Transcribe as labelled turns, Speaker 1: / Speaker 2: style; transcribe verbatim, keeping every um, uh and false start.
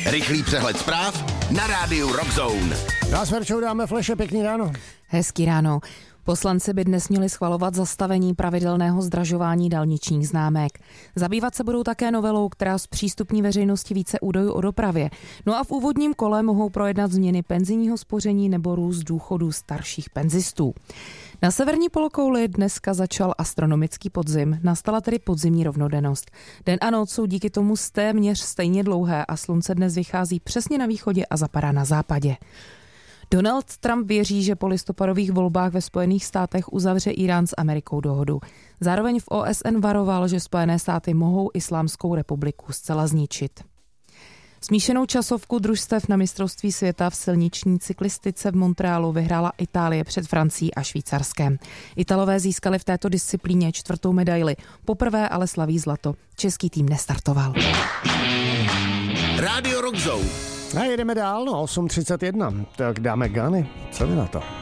Speaker 1: Rychlý přehled zpráv na rádiu Rockzone.
Speaker 2: Já s Verčou dáme fleše, pěkný ráno.
Speaker 3: Hezký ráno. Poslanci by dnes měli schvalovat zastavení pravidelného zdražování dálničních známek. Zabývat se budou také novelou, která zpřístupní veřejnosti více údajů o dopravě. No a v úvodním kole mohou projednat změny penzijního spoření nebo růst důchodů starších penzistů. Na severní polokouli dneska začal astronomický podzim, nastala tedy podzimní rovnodennost. Den a noc jsou díky tomu téměř stejně dlouhé a slunce dnes vychází přesně na východě a zapadá na západě. Donald Trump věří, že po listopadových volbách ve Spojených státech uzavře Irán s Amerikou dohodu. Zároveň v O S N varoval, že Spojené státy mohou Islámskou republiku zcela zničit. Smíšenou časovku družstev na mistrovství světa v silniční cyklistice v Montrealu vyhrála Itálie před Francií a Švýcarskem. Italové získali v této disciplíně čtvrtou medaili. Poprvé ale slaví zlato. Český tým nestartoval.
Speaker 1: Rádio Rockzone.
Speaker 2: A jedeme dál, no osm třicet jedna. Tak dáme Gany. Co vy na to?